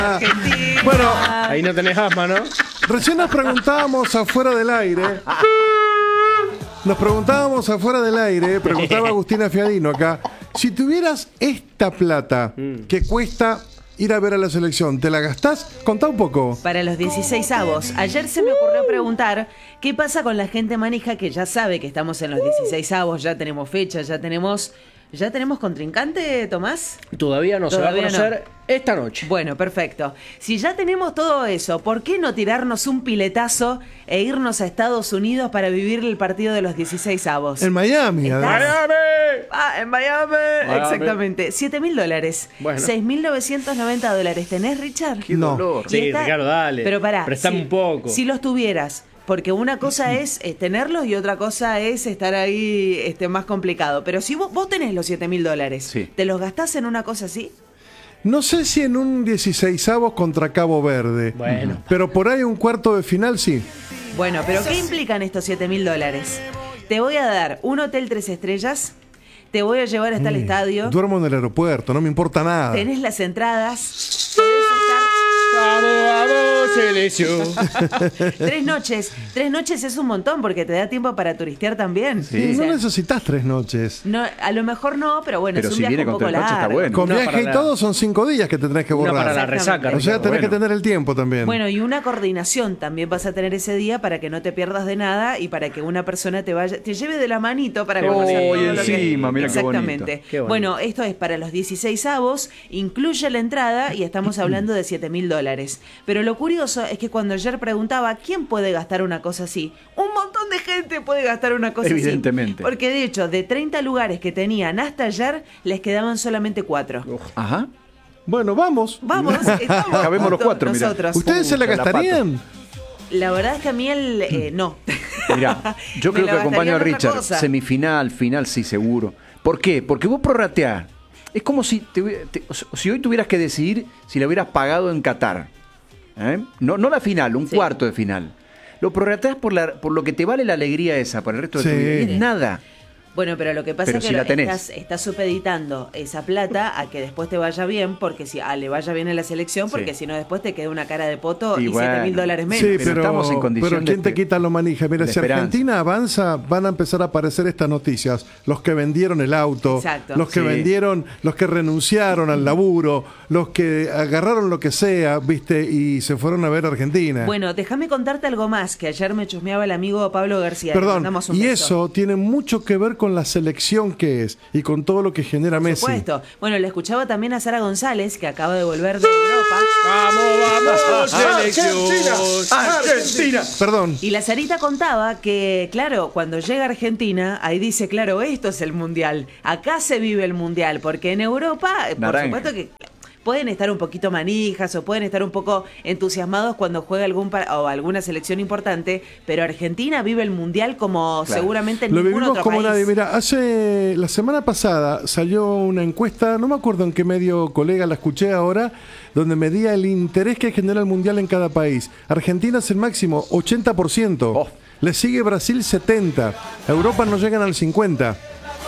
Bueno, Ahí no tenés asma, ¿no? recién nos preguntábamos afuera del aire. Preguntaba Agustina Fiadino acá, si tuvieras esta plata que cuesta ir a ver a la selección, ¿te la gastás? Contá un poco. Para los 16avos. Ayer se me ocurrió preguntar qué pasa con la gente manija que ya sabe que estamos en los 16avos, ya tenemos fecha, ya tenemos contrincante, Tomás. Todavía no se va a Todavía conocer esta noche. Bueno, perfecto. Si ya tenemos todo eso, ¿por qué no tirarnos un piletazo e irnos a Estados Unidos para vivir el partido de los 16avos? En Miami, ¿Estás? además. En Miami. Exactamente. $7.000. Bueno. $6.990. ¿Tenés, Richard? Qué No. dolor. Y Sí, esta- Ricardo, dale. Pero pará. Prestame un poco. Si los tuvieras. Porque una cosa es tenerlos y otra cosa es estar ahí más complicado. Pero si vos tenés los $7.000, Sí. ¿te los gastás en una cosa así? No sé si en un 16avos contra Cabo Verde. Bueno. Pero por ahí un cuarto de final sí. Bueno, pero ¿qué implican estos $7.000? Te voy a dar un hotel 3 estrellas, te voy a llevar hasta el estadio, Duermo en el aeropuerto, no me importa nada. tenés las entradas, podés Vamos, selección. estar 3 noches. 3 noches es un montón porque te da tiempo para turistear también. Sí, O sea, no necesitas 3 noches. no, a lo mejor no, pero bueno, Pero es un si viaje viene un con poco 3 noches está largo. bueno. Con Una viaje para y la- todo son 5 días que te tenés que Una borrar. para la resaca. O sea, tenés Bueno. que tener el tiempo también. Bueno, y una coordinación también vas a tener ese día para que no te pierdas de nada y para que una persona te lleve de la manito para Qué conocer bonito. todo Y lo que- encima, mira qué Exactamente. bonito. Qué bonito. Bueno, esto es para los 16avos, incluye la entrada y estamos hablando de $7.000. Pero lo curioso es que cuando ayer preguntaba quién puede gastar una cosa así, un montón de gente puede gastar una cosa Evidentemente. así. Porque de hecho, de 30 lugares que tenían hasta ayer, les quedaban solamente 4. Ajá. Bueno, vamos. Vamos, estamos Cabemos los 4, mirá. nosotros. ¿Ustedes se la Puta, la gastarían? La verdad es que a mí no. Mirá, yo Me creo la que acompaño a gastaría en otra Richard. cosa. Semifinal, final, sí, seguro. ¿Por qué? Porque vos prorrateás. Es como si, si hoy tuvieras que decidir si la hubieras pagado en Qatar. No la final, un Sí. cuarto de final. Lo prorrateás por lo que te vale la alegría esa para el resto de tu Sí. vida. Es nada. Bueno, pero lo que pasa Pero es que si la tenés. estás supeditando esa plata a que después te vaya bien, porque si le vaya bien en la selección, porque Sí. si no después te queda una cara de poto Y y bueno. $7.000 menos. Sí, Pero pero, estamos en condición pero ¿quién de- te quita lo manija? Mira, de si esperanza. Argentina avanza, van a empezar a aparecer estas noticias. Los que vendieron el auto, Exacto. los que Sí. vendieron, los que renunciaron al laburo, los que agarraron lo que sea, ¿viste? Y se fueron a ver a Argentina. Bueno, déjame contarte algo más, que ayer me chusmeaba el amigo Pablo García. Le Perdón, mandamos un y beso. eso tiene mucho que ver con la selección que es y con todo lo que genera Por Messi. supuesto. Bueno, le escuchaba también a Sara González, que acaba de volver de Europa. Vamos, selección. ¡Argentina! Perdón, Y la Sarita contaba que, claro, cuando llega a Argentina, ahí dice, claro, esto es el Mundial. Acá se vive el Mundial, porque en Europa, por Naranja. supuesto que pueden estar un poquito manijas o pueden estar un poco entusiasmados cuando juega o alguna selección importante, pero Argentina vive el Mundial como Claro. seguramente en lo ningún vivimos otro como país. nadie. Mira, la semana pasada salió una encuesta, no me acuerdo en qué medio, colega, la escuché ahora, donde medía el interés que genera el Mundial en cada país. Argentina es el máximo, 80%. Oh. Le sigue Brasil, 70%. Europa no llegan al 50%.